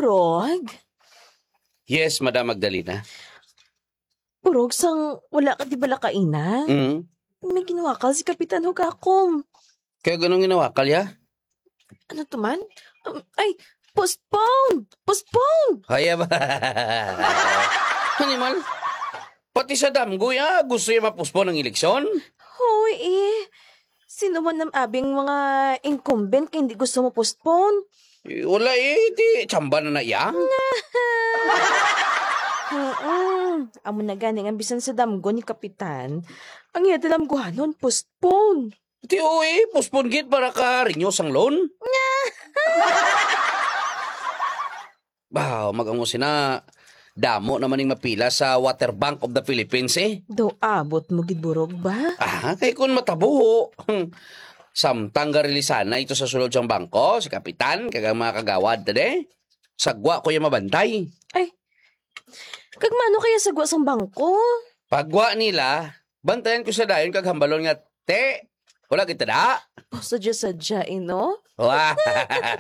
Burog? Yes, Madam Magdalena. Burog, sang wala ka di bala kaina? May ginawa ka si Kapitan Hugakom. Kaya ganun ginawa, kalya? Ano to man? Ay, postpone! Postpone! Kaya ba? Animal? Pati sa damgoy, gusto niya mapuspon ng eleksyon? Hoy, sino man ng abing mga incumbent kaya hindi gusto mo postpone? Wala di tsamba na iya. Amo na ganing ang bisan sa damgo ni Kapitan. Ang iya dalamguhanon, postpone. Di puspon git para ka renew sang loan. Mag-amo sina damo namaning mapila sa Water Bank of the Philippines Do abot mo gid burog ba? Kay kun matabo. Samtang garilisana ito sa sulod siyang bangko, si Kapitan, kagang mga kagawad tade. Sagwa ko yung mabantay. Ay, kagmano kaya sagwa sang bangko? Pagwa nila, bantayan ko sa dayon kaghambalon nga, te, wala kita da. Sadya-sadya, no? Wah,